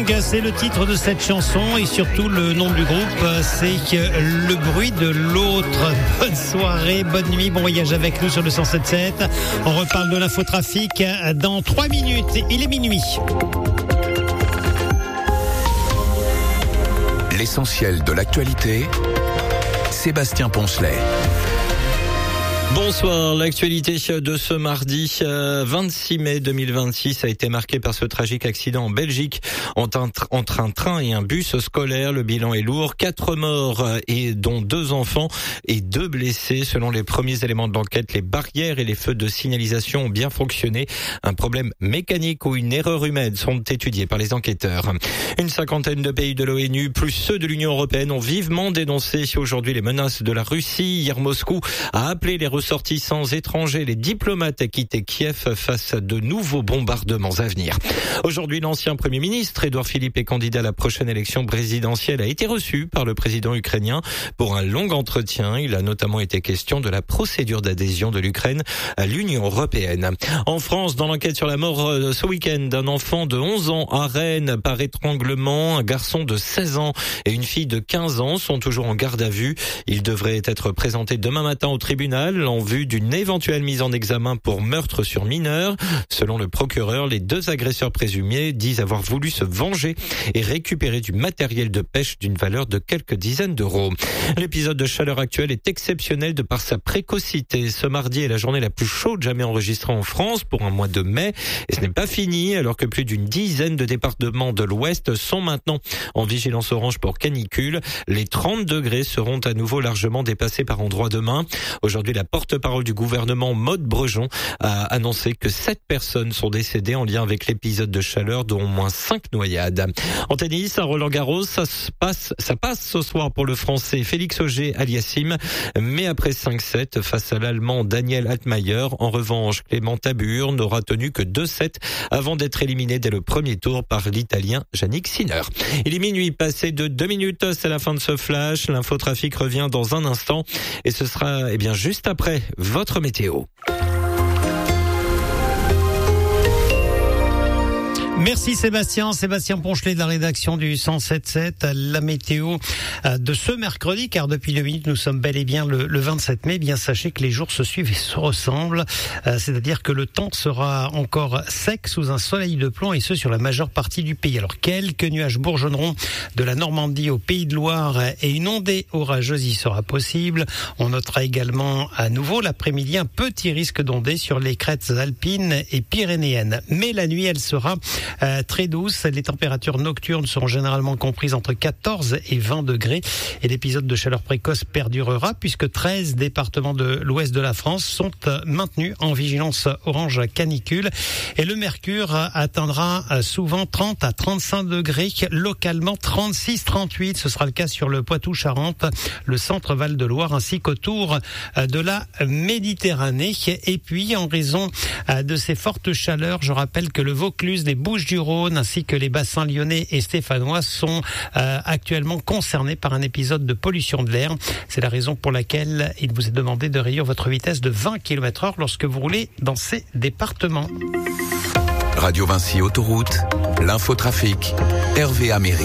Gang, c'est le titre de cette chanson et surtout le nom du groupe, c'est Le bruit de l'autre. Bonne soirée, bonne nuit, bon voyage avec nous sur le 107.7. On reparle de l'infotrafic dans 3 minutes. Il est minuit. L'essentiel de l'actualité, Sébastien Poncelet. Bonsoir, l'actualité de ce mardi 26 mai 2026 a été marquée par ce tragique accident en Belgique entre un train et un bus scolaire. Le bilan est lourd, 4 morts et dont 2 enfants et 2 blessés. Selon les premiers éléments de l'enquête, les barrières et les feux de signalisation ont bien fonctionné. Un problème mécanique ou une erreur humaine sont étudiés par les enquêteurs. Une 50aine de pays de l'ONU plus ceux de l'Union européenne ont vivement dénoncé aujourd'hui les menaces de la Russie. Hier, Moscou a appelé les ressortissants étrangers, les diplomates à quitter Kiev face à de nouveaux bombardements à venir. Aujourd'hui, l'ancien Premier ministre, Édouard Philippe, est candidat à la prochaine élection présidentielle, a été reçu par le président ukrainien pour un long entretien. Il a notamment été question de la procédure d'adhésion de l'Ukraine à l'Union européenne. En France, dans l'enquête sur la mort ce week-end d'un enfant de 11 ans à Rennes par étranglement, un garçon de 16 ans et une fille de 15 ans sont toujours en garde à vue. Ils devraient être présentés demain matin au tribunal en vue d'une éventuelle mise en examen pour meurtre sur mineur. Selon le procureur, les 2 agresseurs présumés disent avoir voulu se venger et récupérer du matériel de pêche d'une valeur de quelques dizaines d'euros. L'épisode de chaleur actuel est exceptionnel de par sa précocité. Ce mardi est la journée la plus chaude jamais enregistrée en France pour un mois de mai. Et ce n'est pas fini alors que plus d'une dizaine de départements de l'Ouest sont maintenant en vigilance orange pour canicule. Les 30 degrés seront à nouveau largement dépassés par endroits demain. Aujourd'hui, la porte-parole du gouvernement, Maude Brejon, a annoncé que 7 personnes sont décédées en lien avec l'épisode de chaleur, dont au moins 5 noyades. En tennis, à Roland-Garros, ça passe ce soir pour le Français Félix Auger-Aliassime, mais après 5-7 face à l'Allemand Daniel Altmaier. En revanche, Clément Tabur n'aura tenu que 2-7 avant d'être éliminé dès le premier tour par l'Italien Jannik Sinner. Il est minuit, passé de 2 minutes, c'est la fin de ce flash. L'infotrafic revient dans un instant et ce sera juste après votre météo. Merci Sébastien Poncelet de la rédaction du 107.7. La météo de ce mercredi, car depuis 2 minutes nous sommes bel et bien le 27 mai. Bien sachez que les jours se suivent et se ressemblent, c'est-à-dire que le temps sera encore sec sous un soleil de plomb et ce sur la majeure partie du pays. Alors quelques nuages bourgeonneront de la Normandie au Pays de Loire et une ondée orageuse y sera possible. On notera également à nouveau l'après-midi un petit risque d'ondée sur les crêtes alpines et pyrénéennes. Mais la nuit elle sera très douce. Les températures nocturnes seront généralement comprises entre 14 et 20 degrés et l'épisode de chaleur précoce perdurera puisque 13 départements de l'ouest de la France sont maintenus en vigilance orange canicule et le mercure atteindra souvent 30 à 35 degrés, localement 36-38. Ce sera le cas sur le Poitou-Charentes, le centre Val-de-Loire ainsi qu'autour de la Méditerranée. Et puis en raison de ces fortes chaleurs, je rappelle que le Vaucluse des Bouches-du-Rhône ainsi que les bassins lyonnais et stéphanois sont actuellement concernés par un épisode de pollution de l'air. C'est la raison pour laquelle il vous est demandé de réduire votre vitesse de 20 km/h lorsque vous roulez dans ces départements. Radio Vinci Autoroute, l'infotrafic, Hervé Améry.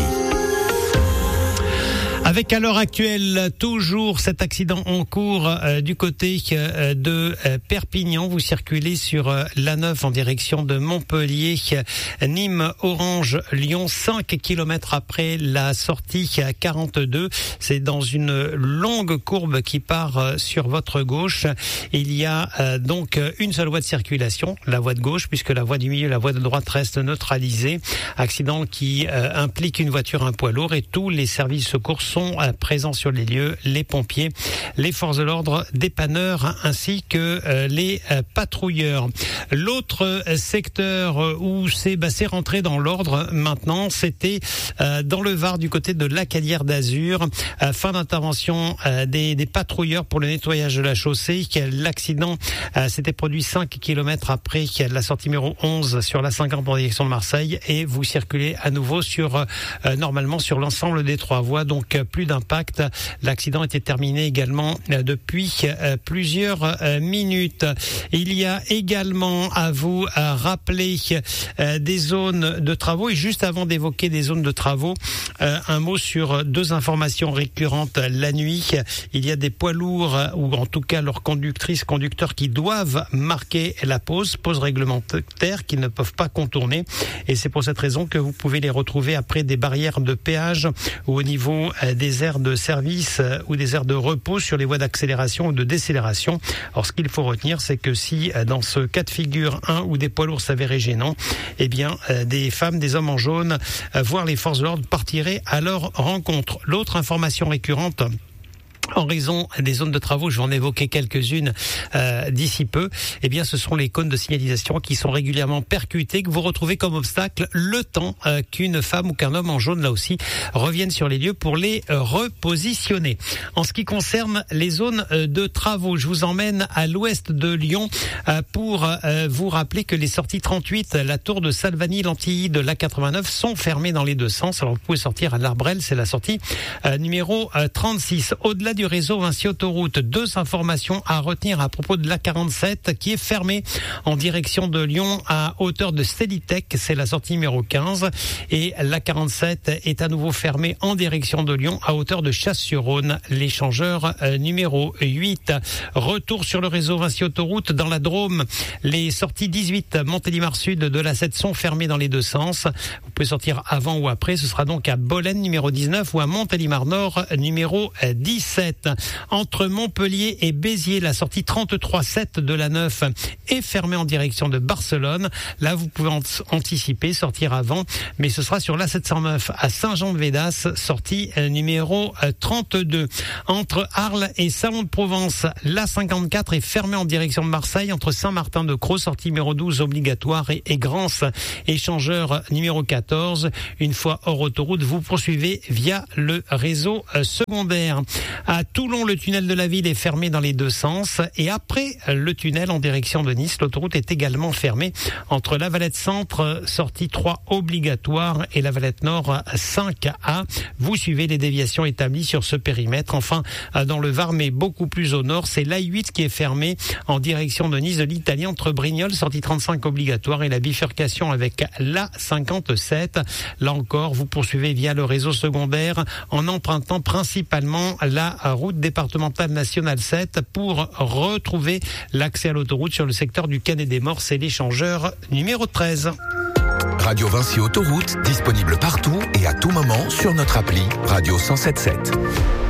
Avec à l'heure actuelle toujours cet accident en cours du côté de Perpignan. Vous circulez sur l'A9 en direction de Montpellier, Nîmes, Orange, Lyon, 5 km après la sortie à 42. C'est dans une longue courbe qui part sur votre gauche. Il y a donc une seule voie de circulation, la voie de gauche, puisque la voie du milieu, la voie de droite reste neutralisée. Accident qui implique une voiture, un poids lourd et tous les services de secours sont présents sur les lieux, les pompiers, les forces de l'ordre, dépanneurs ainsi que les patrouilleurs. L'autre secteur où c'est rentré dans l'ordre maintenant, c'était dans le Var du côté de l'Acadière d'Azur. Fin d'intervention des patrouilleurs pour le nettoyage de la chaussée. L'accident s'était produit 5 km après la sortie numéro 11 sur la 50 en direction de Marseille et vous circulez à nouveau sur normalement sur l'ensemble des 3 voies. Donc plus d'impact. L'accident était terminé également depuis plusieurs minutes. Il y a également à vous rappeler des zones de travaux. Et juste avant d'évoquer des zones de travaux, un mot sur deux informations récurrentes la nuit. Il y a des poids lourds, ou en tout cas leurs conductrices, conducteurs qui doivent marquer la pause réglementaire qu'ils ne peuvent pas contourner. Et c'est pour cette raison que vous pouvez les retrouver après des barrières de péage ou au niveau des aires de service ou des aires de repos sur les voies d'accélération ou de décélération. Alors ce qu'il faut retenir, c'est que si dans ce cas de figure, un ou des poids lourds s'avéraient gênants, eh bien des femmes, des hommes en jaune, voire les forces de l'ordre partiraient à leur rencontre. L'autre information récurrente, en raison des zones de travaux, je vais en évoquer quelques-unes d'ici peu, eh bien ce sont les cônes de signalisation qui sont régulièrement percutés, que vous retrouvez comme obstacle le temps qu'une femme ou qu'un homme en jaune, là aussi, revienne sur les lieux pour les repositionner. En ce qui concerne les zones de travaux, je vous emmène à l'ouest de Lyon pour vous rappeler que les sorties 38, la tour de Salvani, l'Antilly de l'A89 sont fermées dans les deux sens. Alors vous pouvez sortir à l'Arbrel, c'est la sortie numéro 36. Au-delà du réseau Vinci Autoroute, deux informations à retenir à propos de l'A47 qui est fermée en direction de Lyon à hauteur de Stélitech, c'est la sortie numéro 15, et l'A47 est à nouveau fermée en direction de Lyon à hauteur de Chasse-sur-Rhône, l'échangeur numéro 8. Retour sur le réseau Vinci Autoroute dans la Drôme, les sorties 18 Montélimar Sud de l'A7 sont fermées dans les deux sens. Vous pouvez sortir avant ou après, ce sera donc à Bolène numéro 19 ou à Montélimar Nord numéro 17. Entre Montpellier et Béziers, la sortie 33-7 de la 9 est fermée en direction de Barcelone. Là, vous pouvez anticiper, sortir avant, mais ce sera sur la 709 à Saint-Jean-de-Védas, sortie numéro 32. Entre Arles et Salon de Provence, la 54 est fermée en direction de Marseille, entre Saint-Martin-de-Crau, sortie numéro 12 obligatoire, et Grance, échangeur numéro 14. Une fois hors autoroute, vous poursuivez via le réseau secondaire. À Toulon, le tunnel de la ville est fermé dans les deux sens, et après le tunnel en direction de Nice, l'autoroute est également fermée entre la Valette Centre, sortie 3 obligatoire, et la Valette Nord 5A. Vous suivez les déviations établies sur ce périmètre. Enfin, dans le Var, mais beaucoup plus au nord, c'est l'A8 qui est fermée en direction de Nice de l'Italien entre Brignoles, sortie 35 obligatoire, et la bifurcation avec l'A57. Là encore, vous poursuivez via le réseau secondaire en empruntant principalement la route départementale nationale 7 pour retrouver l'accès à l'autoroute sur le secteur du Canet des Morses et l'échangeur numéro 13. Radio Vinci Autoroute, disponible partout et à tout moment sur notre appli Radio 107.7.